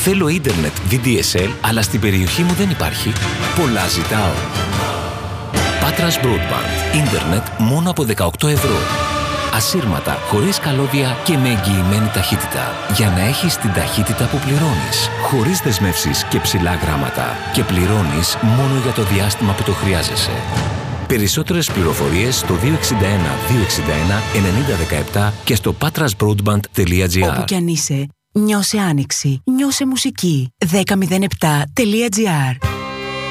Θέλω ίντερνετ VDSL, αλλά στην περιοχή μου δεν υπάρχει. Πολλά ζητάω. Patras Broadband. Ίντερνετ μόνο από 18 ευρώ. Ασύρματα, χωρίς καλώδια και με εγγυημένη ταχύτητα. Για να έχεις την ταχύτητα που πληρώνεις. Χωρίς δεσμεύσεις και ψηλά γράμματα. Και πληρώνεις μόνο για το διάστημα που το χρειάζεσαι. Περισσότερες πληροφορίες στο 261 261 9017 και στο patrasbroadband.gr. Όπου κι αν είσαι, νιώσε άνοιξη, νιώσε μουσική. 1007.gr.